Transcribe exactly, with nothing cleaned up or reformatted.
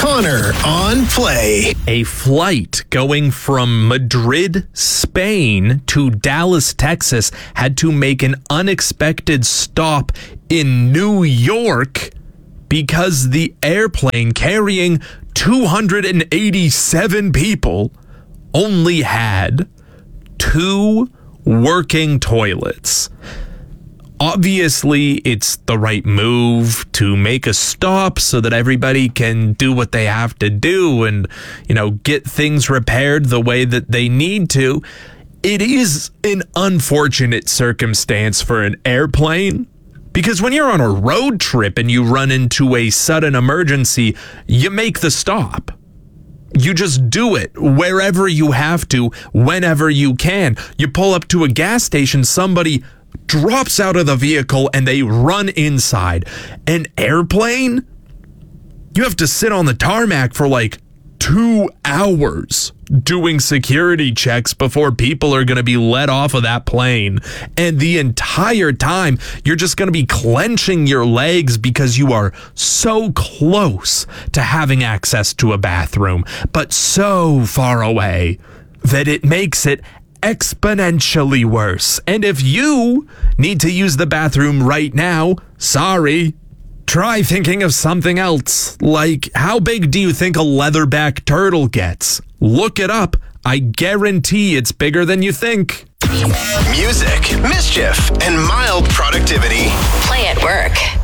Connor on Play. A flight going from Madrid, Spain to Dallas, Texas had to make an unexpected stop in New York because the airplane carrying two hundred eighty-seven people only had two working toilets. Obviously, it's the right move to make a stop so that everybody can do what they have to do and, you know, get things repaired the way that they need to. It is an unfortunate circumstance for an airplane because when you're on a road trip and you run into a sudden emergency, you make the stop. You just do it wherever you have to, whenever you can. You pull up to a gas station, somebody drops out of the vehicle and they run inside. An airplane, you have to sit on the tarmac for like two hours doing security checks before people are going to be let off of that plane. And the entire time, you're just going to be clenching your legs because you are so close to having access to a bathroom, but so far away that it makes it exponentially worse. And if you need to use the bathroom right now, sorry, try thinking of something else. Like, how big do you think a leatherback turtle gets? Look it up. I guarantee it's bigger than you think. Music, mischief, and mild productivity. Play at work.